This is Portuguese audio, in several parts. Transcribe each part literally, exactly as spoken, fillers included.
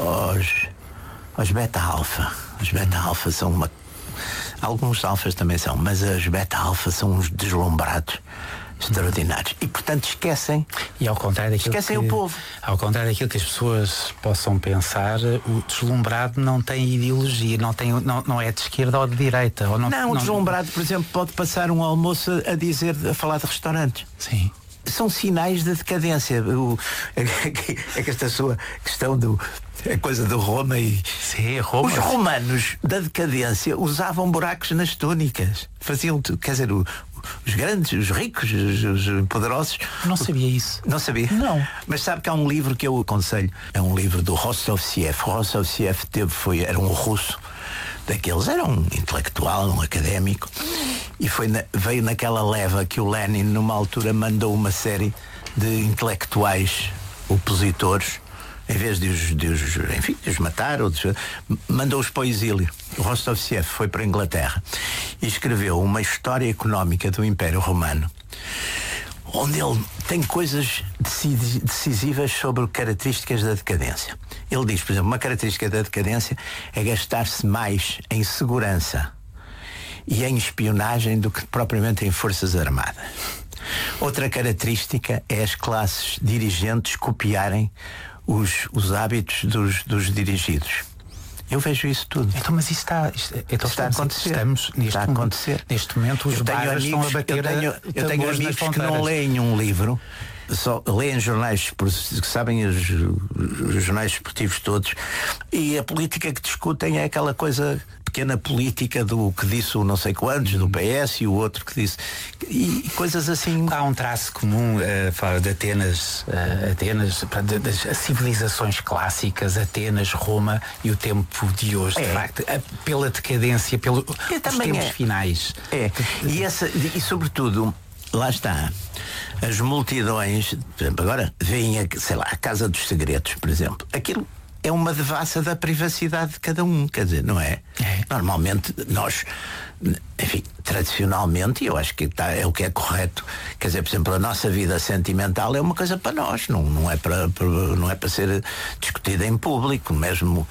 aos, aos beta-alfa. Os beta-alfa são uma... Alguns alfas também são, mas os beta-alfa são uns deslumbrados extraordinários. E, portanto, esquecem. E ao contrário daquilo esquecem que, o povo. Ao contrário daquilo que as pessoas possam pensar, o deslumbrado não tem ideologia, não, tem, não, não é de esquerda ou de direita. Ou não, não, o não... deslumbrado, por exemplo, pode passar um almoço a dizer, a falar de restaurantes. Sim. São sinais de decadência. O, é que esta sua questão do. É coisa do Roma e. Sim, Roma. Os romanos da decadência usavam buracos nas túnicas. Faziam, quer dizer, o, os grandes, os ricos, os, os poderosos. Não sabia isso. Não sabia? Não. Mas sabe que há um livro que eu aconselho. É um livro do Rostovtsev. Rostovtsev teve, foi, era um russo daqueles, era um intelectual, um académico, e foi na, veio naquela leva que o Lenin, numa altura, mandou uma série de intelectuais opositores, em vez de os, de os, enfim, de os matar, ou de, mandou-os para o exílio. O Rostovtsev foi para a Inglaterra e escreveu uma história económica do Império Romano, onde ele tem coisas decisivas sobre características da decadência. Ele diz, por exemplo, uma característica da decadência é gastar-se mais em segurança e em espionagem do que propriamente em forças armadas. Outra característica é as classes dirigentes copiarem os, os hábitos dos, dos dirigidos. Eu vejo isso tudo. Então, mas isso está, isto, então está a acontecer. Estamos neste, está a acontecer. Neste momento os bairros estão a bater. Eu tenho, a, eu tenho amigos que não leem um livro, só leem jornais, que sabem os, os jornais esportivos todos, e a política que discutem é aquela coisa pequena política do que disse o não sei quantos, do P S, e o outro que disse, e coisas assim. Há um traço comum, uh, fala de Atenas, uh, Atenas, das civilizações clássicas, Atenas, Roma e o tempo de hoje, é. De facto, uh, pela decadência, pelos tempos é. finais. É, e, essa, e sobretudo, lá está, as multidões, por exemplo, agora veem, a, sei lá, a Casa dos Segredos, por exemplo, aquilo é uma devassa da privacidade de cada um, quer dizer, não é? É. Normalmente nós, enfim, tradicionalmente, e eu acho que tá, é o que é correto, quer dizer, por exemplo, a nossa vida sentimental é uma coisa para nós, não, não, é, para, para, não é para ser discutida em público, mesmo,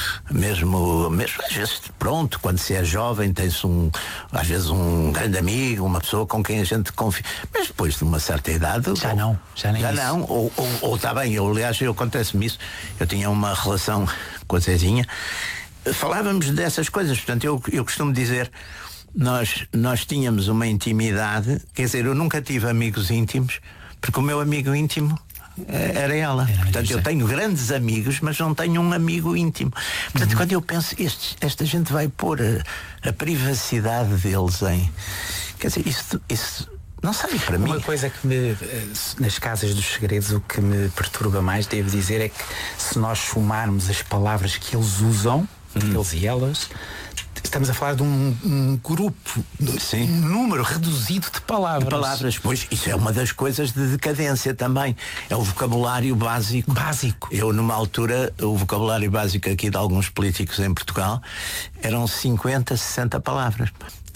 mesmo, mesmo às vezes, pronto, quando se é jovem tem-se um, às vezes um grande amigo, uma pessoa com quem a gente confia, mas depois de uma certa idade... Já ou, não, já nem Já isso. não, ou, ou, ou está bem, eu, aliás, eu acontece-me isso, eu tinha uma relação com a Zezinha, falávamos dessas coisas, portanto eu, eu costumo dizer, nós, nós tínhamos uma intimidade, quer dizer, eu nunca tive amigos íntimos, porque o meu amigo íntimo era ela. Era, portanto, eu tenho grandes amigos, mas não tenho um amigo íntimo. Portanto, uhum. Quando eu penso, este, esta gente vai pôr a, a privacidade deles em... Quer dizer, isso... isso não sei, para mim. Uma coisa que me, nas Casas dos Segredos, o que me perturba mais, devo dizer, é que se nós somarmos as palavras que eles usam, hum. eles e elas, estamos a falar de um, um grupo, Sim. um número reduzido de palavras. De palavras, pois, isso é uma das coisas de decadência também. É o vocabulário básico. Básico. Eu, numa altura, o vocabulário básico aqui de alguns políticos em Portugal eram cinquenta, sessenta palavras.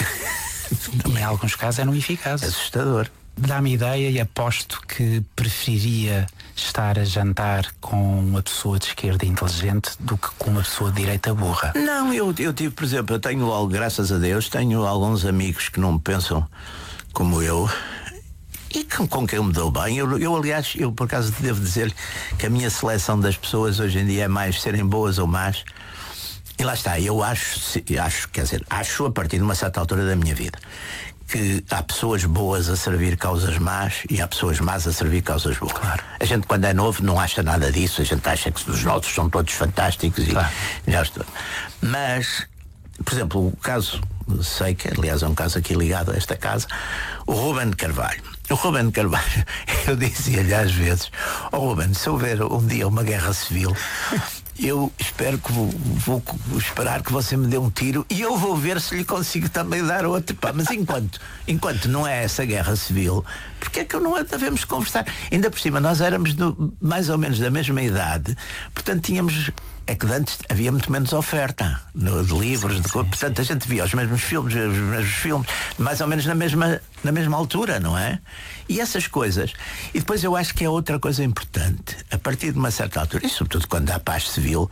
E em alguns casos eram eficazes. Assustador. Dá-me ideia e aposto que preferiria estar a jantar com uma pessoa de esquerda inteligente do que com uma pessoa de direita burra. Não, eu, eu tive, por exemplo, eu tenho, graças a Deus, tenho alguns amigos que não pensam como eu e com, com quem eu me dou bem. Eu, eu, aliás, eu por acaso devo dizer que a minha seleção das pessoas hoje em dia é mais serem boas ou más. E lá está, eu acho, acho, quer dizer, acho a partir de uma certa altura da minha vida que há pessoas boas a servir causas más e há pessoas más a servir causas boas. Claro. A gente, quando é novo, não acha nada disso, a gente acha que os nossos são todos fantásticos. Claro. E já estou. Mas, por exemplo, o caso, sei que, aliás, é um caso aqui ligado a esta casa, o Ruben Carvalho. O Ruben Carvalho, eu dizia-lhe às vezes, ó oh, Ruben, se houver um dia uma guerra civil, eu espero que vou, vou, vou esperar que você me dê um tiro e eu vou ver se lhe consigo também dar outro. Pá, mas enquanto, enquanto não é essa guerra civil, porque é que não devemos conversar? Ainda por cima, nós éramos do, mais ou menos da mesma idade, portanto tínhamos... É que antes havia muito menos oferta no, de livros, sim, de, sim, portanto sim. A gente via os mesmos filmes, os mesmos filmes, mais ou menos na mesma, na mesma altura, não é? E essas coisas. E depois eu acho que é outra coisa importante, a partir de uma certa altura, e sobretudo quando há paz civil,